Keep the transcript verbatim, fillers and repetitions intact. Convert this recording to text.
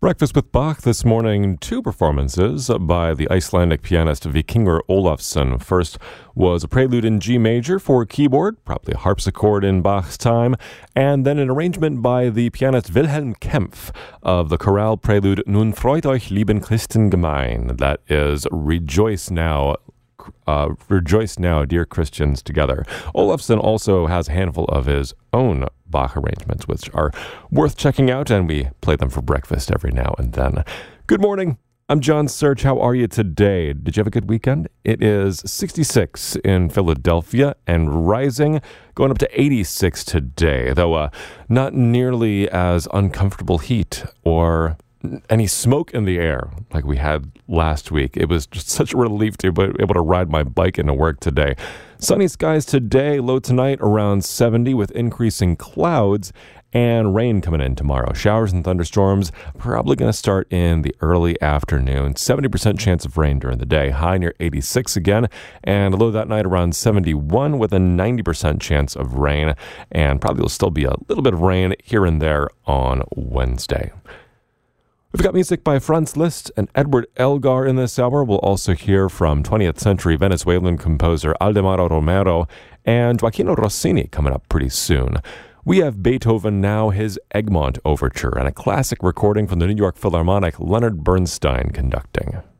Breakfast with Bach this morning, two performances by the Icelandic pianist Víkingur Ólafsson. First was a prelude in G major for keyboard, probably a harpsichord in Bach's time, and then an arrangement by the pianist Wilhelm Kempff of the chorale prelude Nun freut euch, lieben Christengemein. That is Rejoice Now, Uh, Rejoice Now, Dear Christians, together. Ólafsson also has a handful of his own Bach arrangements, which are worth checking out, and we play them for breakfast every now and then. Good morning. I'm John Search. How are you today? Did you have a good weekend? It is sixty-six in Philadelphia and rising, going up to eighty-six today, though uh, not nearly as uncomfortable heat or any smoke in the air like we had last week. It was just such a relief to be able to ride my bike into work today. Sunny skies today, low tonight around seventy with increasing clouds, and rain coming in tomorrow. Showers and thunderstorms probably going to start in the early afternoon. seventy percent chance of rain during the day, high near eighty-six again, and low that night around seventy-one with a ninety percent chance of rain, and probably will still be a little bit of rain here and there on Wednesday. We've got music by Franz Liszt and Edward Elgar in this hour. We'll also hear from twentieth century Venezuelan composer Aldemaro Romero and Gioachino Rossini coming up pretty soon. We have Beethoven now, his Egmont Overture, and a classic recording from the New York Philharmonic, Leonard Bernstein conducting.